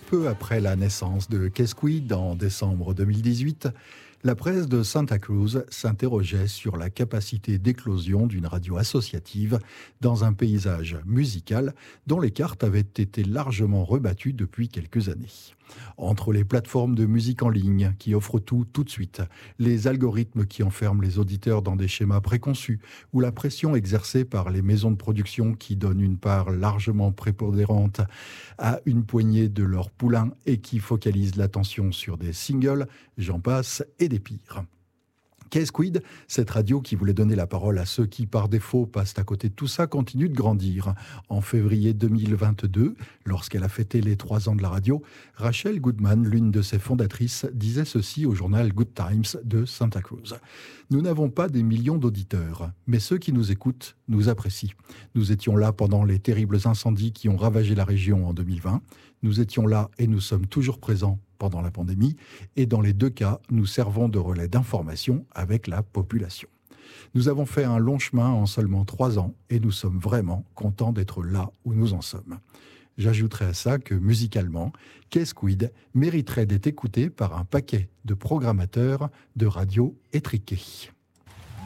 Peu après la naissance de Kesquid en décembre 2018, la presse de Santa Cruz s'interrogeait sur la capacité d'éclosion d'une radio associative dans un paysage musical dont les cartes avaient été largement rebattues depuis quelques années. Entre les plateformes de musique en ligne qui offrent tout de suite, les algorithmes qui enferment les auditeurs dans des schémas préconçus, ou la pression exercée par les maisons de production qui donnent une part largement prépondérante à une poignée de leurs poulains et qui focalisent l'attention sur des singles, j'en passe, et des pires. Kesquid, cette radio qui voulait donner la parole à ceux qui, par défaut, passent à côté de tout ça, continue de grandir. En février 2022, lorsqu'elle a fêté les 3 ans de la radio, Rachel Goodman, l'une de ses fondatrices, disait ceci au journal Good Times de Santa Cruz. « Nous n'avons pas des millions d'auditeurs, mais ceux qui nous écoutent nous apprécient. Nous étions là pendant les terribles incendies qui ont ravagé la région en 2020. Nous étions là et nous sommes toujours présents pendant la pandémie, et dans les 2 cas, nous servons de relais d'information avec la population. Nous avons fait un long chemin en seulement 3 ans, et nous sommes vraiment contents d'être là où nous en sommes. » J'ajouterai à ça que, musicalement, Kesquid mériterait d'être écouté par un paquet de programmateurs de radio étriqués.